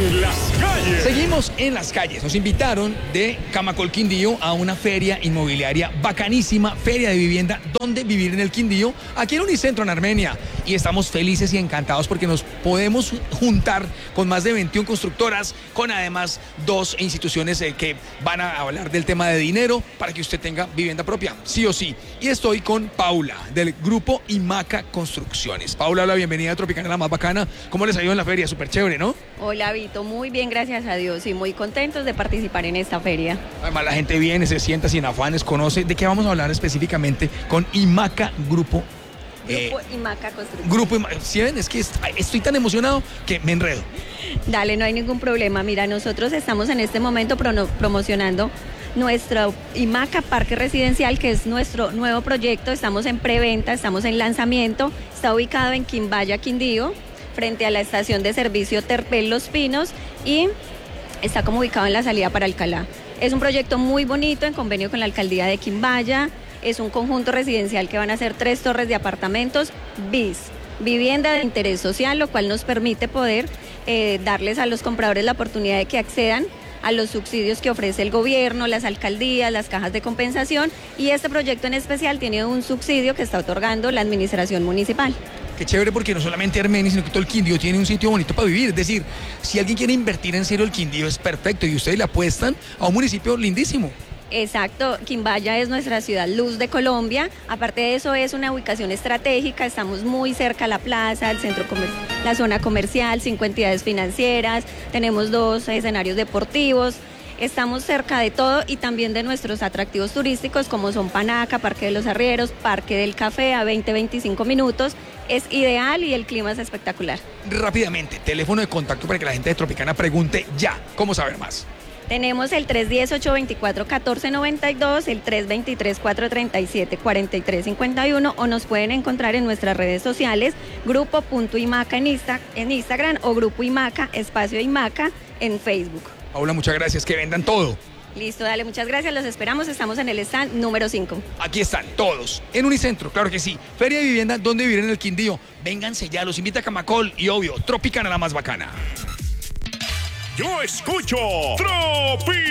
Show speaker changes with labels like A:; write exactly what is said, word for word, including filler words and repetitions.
A: en las calles.
B: Seguimos en las calles. Nos invitaron de Camacol Quindío a una feria inmobiliaria bacanísima, feria de vivienda, donde vivir en el Quindío, aquí en Unicentro, en Armenia. Y estamos felices y encantados porque nos podemos juntar con más de veintiuna constructoras, con además dos instituciones eh, que van a hablar del tema de dinero para que usted tenga vivienda propia, sí o sí. Y estoy con Paula, del grupo IMACA Construcciones. Paula, la bienvenida a Tropicana, la más bacana. ¿Cómo les ha ido en la feria? Súper chévere, ¿no?
C: Hola, Vito, muy bien, gracias a Dios, y muy contentos de participar en esta feria.
B: Además, la gente viene, se sienta sin afanes, conoce. ¿De qué vamos a hablar específicamente con IMACA Grupo?
C: Grupo eh, IMACA Construcciones.
B: Grupo IMACA. ¿Sí ven? Es que estoy tan emocionado que me enredo.
C: Dale, no hay ningún problema. Mira, nosotros estamos en este momento pro promocionando nuestro IMACA Parque Residencial, que es nuestro nuevo proyecto. Estamos en preventa, estamos en lanzamiento. Está ubicado en Quimbaya, Quindío, frente a la estación de servicio Terpel Los Pinos, y está como ubicado en la salida para Alcalá. Es un proyecto muy bonito en convenio con la alcaldía de Quimbaya. Es un conjunto residencial que van a ser tres torres de apartamentos bis, vivienda de interés social, lo cual nos permite poder eh, darles a los compradores la oportunidad de que accedan a los subsidios que ofrece el gobierno, las alcaldías, las cajas de compensación, y este proyecto en especial tiene un subsidio que está otorgando la administración municipal.
B: Qué chévere, porque no solamente Armenia, sino que todo el Quindío tiene un sitio bonito para vivir. Es decir, si alguien quiere invertir en serio, el Quindío es perfecto y ustedes le apuestan a un municipio lindísimo.
C: Exacto, Quimbaya es nuestra ciudad luz de Colombia. Aparte de eso, es una ubicación estratégica, estamos muy cerca a la plaza, el centro comercial, la zona comercial, cinco entidades financieras, tenemos dos escenarios deportivos, estamos cerca de todo y también de nuestros atractivos turísticos como son Panaca, Parque de los Arrieros, Parque del Café, a veinte a veinticinco minutos. Es ideal y el clima es espectacular.
B: Rápidamente, teléfono de contacto para que la gente de Tropicana pregunte ya. ¿Cómo saber más?
C: Tenemos el tres uno cero, ocho dos cuatro, uno cuatro nueve dos, el tres dos tres, cuatro tres siete, cuatro tres cinco uno, o nos pueden encontrar en nuestras redes sociales, grupo.imaca en, Insta, en Instagram, o Grupo IMACA, espacio IMACA en Facebook.
B: Paula, muchas gracias, que vendan todo.
C: Listo, dale, muchas gracias, los esperamos, estamos en el stand número cinco.
B: Aquí están todos, en Unicentro, claro que sí. Feria de vivienda, donde vivir en el Quindío. Vénganse ya, los invita a Camacol y obvio, Tropicana, la más bacana.
A: Yo escucho Tropi.